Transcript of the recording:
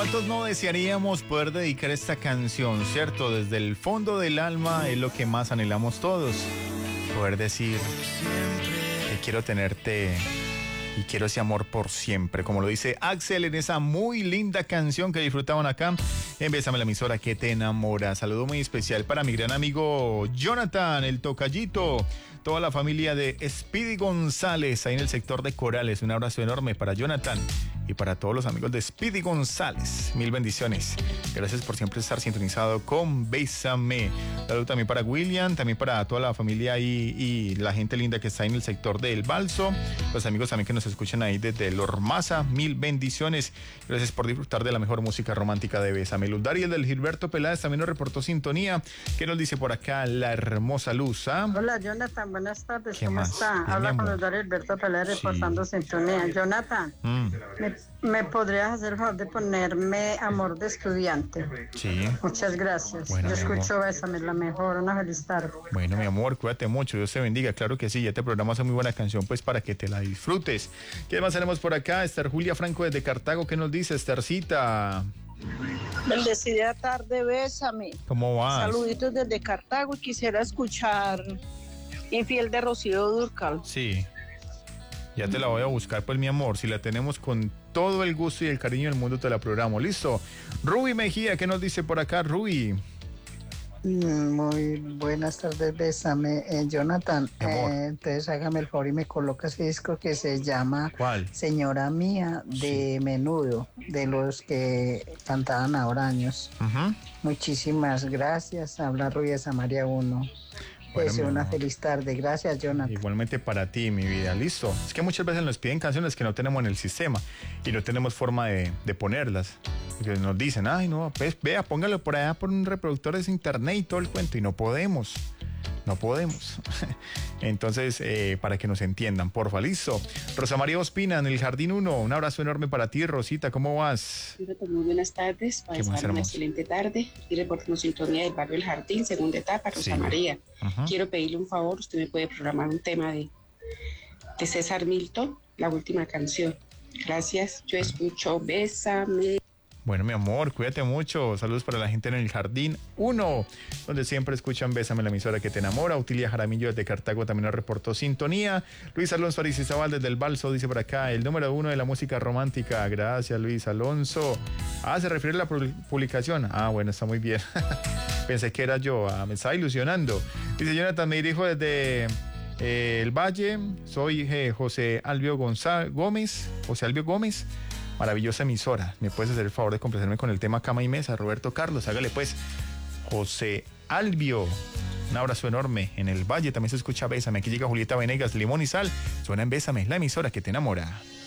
¿Cuántos no desearíamos poder dedicar esta canción, cierto? Desde el fondo del alma es lo que más anhelamos todos. Poder decir que quiero tenerte y quiero ese amor por siempre, como lo dice Axel en esa muy linda canción que disfrutaban acá en Bésame, la emisora que te enamora. Saludo muy especial para mi gran amigo Jonathan, el tocallito, toda la familia de Speedy González ahí en el sector de Corales. Un abrazo enorme para Jonathan y para todos los amigos de Speedy González. Mil bendiciones. Gracias por siempre estar sintonizado con Bésame. Saludo también para William, también para toda la familia y la gente linda que está ahí en el sector del Balso. Los amigos también que nos escuchan ahí desde Lormaza. Mil bendiciones. Gracias por disfrutar de la mejor música romántica de Bésame. Luz Dari, el del Gilberto Peláez, también nos reportó sintonía. ¿Qué nos dice por acá la hermosa Luz? Hola, Jonathan. Buenas tardes. ¿Cómo más? está? Habla con Luz Dari, Gilberto Peláez, reportando sintonía. Jonathan, ¿me podrías hacer el favor de ponerme Amor de Estudiante? Sí. Muchas gracias. Bueno, yo escucho Bésame, la mejor. Una feliz tarde. Bueno, mi amor, cuídate mucho. Dios te bendiga. Claro que sí. Ya te programas una muy buena canción, pues, para que te la disfrutes. ¿Qué más tenemos por acá? Esther Julia Franco desde Cartago. ¿Qué nos dice, Esthercita? Bendecida tarde, Bésame. ¿Cómo vas? Saluditos desde Cartago y quisiera escuchar Infiel de Rocío Dúrcal. Sí. Ya te la voy a buscar, pues, mi amor. Si la tenemos con todo el gusto y el cariño del mundo, te la programo. ¿Listo? Ruby Mejía, ¿qué nos dice por acá, Ruby? Muy buenas tardes, Bésame. Jonathan, entonces hágame el favor y me coloca ese disco que se llama ¿Cuál? Señora Mía, de Menudo, de los que cantaban ahora años. Muchísimas gracias. Habla Rubia Samaria 1. Pues una feliz tarde. Gracias, Jonathan. Igualmente para ti, mi vida. Listo. Es que muchas veces nos piden canciones que no tenemos en el sistema y no tenemos forma de ponerlas. Porque nos dicen, ay, no, pues vea, póngalo por allá por un reproductor de internet y todo el cuento. Y no podemos. No podemos. Entonces, para que nos entiendan, porfa, listo. Rosa María Ospina, en el Jardín 1. Un abrazo enorme para ti, Rosita. ¿Cómo vas? Muy buenas tardes. Para estar una excelente tarde. Y reportamos sintonía del barrio El Jardín, segunda etapa, Rosa María. Quiero pedirle un favor. Usted me puede programar un tema de César Milton, la última canción. Gracias. Yo escucho Bésame. Bueno, mi amor, cuídate mucho. Saludos para la gente en el Jardín 1, donde siempre escuchan Bésame, la emisora que te enamora. Utilia Jaramillo desde Cartago también nos reportó sintonía. Luis Alonso Aricizabal desde el Balso dice por acá, el número 1 de la música romántica. Gracias, Luis Alonso. Se refiere a la publicación. Bueno, está muy bien. Pensé que era yo. Me estaba ilusionando. Dice Jonathan, me dirijo desde el Valle. Soy José Albio Gómez. Maravillosa emisora. ¿Me puedes hacer el favor de complacerme con el tema Cama y Mesa? Roberto Carlos, hágale pues. José Albio. Un abrazo enorme. En el Valle también se escucha Bésame. Aquí llega Julieta Venegas, Limón y Sal. Suena en Bésame, la emisora que te enamora.